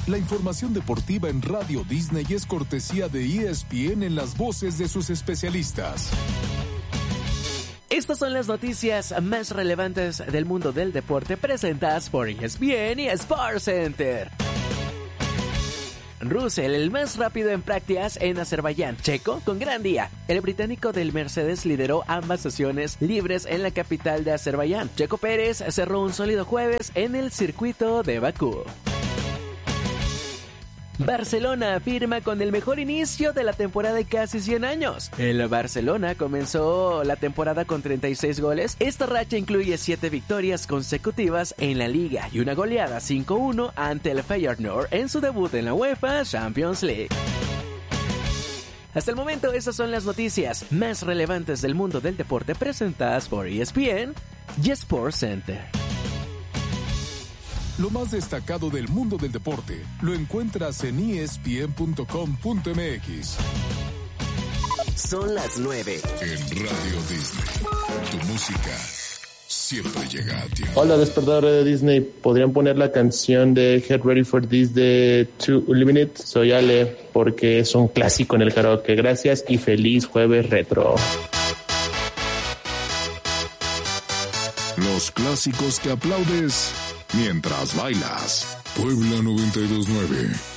La información deportiva en Radio Disney es cortesía de ESPN en las voces de sus especialistas. Estas son las noticias más relevantes del mundo del deporte presentadas por ESPN y SportsCenter. Russell, el más rápido en prácticas en Azerbaiyán. Checo, con gran día. El británico del Mercedes lideró ambas sesiones libres en la capital de Azerbaiyán. Checo Pérez cerró un sólido jueves en el circuito de Bakú. Barcelona firma con el mejor inicio de la temporada de casi 100 años. El Barcelona comenzó la temporada con 36 goles. Esta racha incluye 7 victorias consecutivas en la liga y una goleada 5-1 ante el Feyenoord en su debut en la UEFA Champions League. Hasta el momento, esas son las noticias más relevantes del mundo del deporte presentadas por ESPN y SportsCenter. Lo más destacado del mundo del deporte lo encuentras en espn.com.mx. Son las 9. En Radio Disney, tu música siempre llega a tiempo. Hola, despertadores de Disney. ¿Podrían poner la canción de Get Ready for This de To Unlimited? Soy Ale, porque es un clásico en el karaoke. Gracias y feliz jueves retro. Los clásicos que aplaudes mientras bailas. Puebla 92.9.